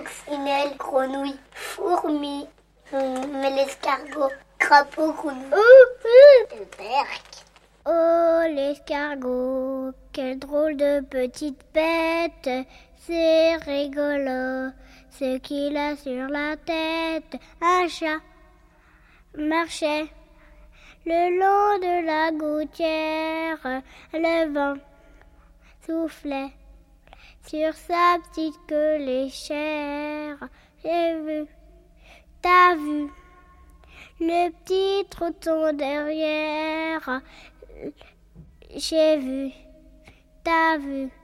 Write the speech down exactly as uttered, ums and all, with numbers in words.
coccinelle, grenouille, fourmi, mais l'escargot, crapaud, grenouille. Ouh, le berk. Oh, l'escargot, quelle drôle de petite bête, c'est rigolo, ce qu'il a sur la tête. Un chat marchait le long de la gouttière, le vent soufflait sur sa petite queue léchère. J'ai vu, t'as vu, le petit trotton derrière. J'ai vu, t'as vu,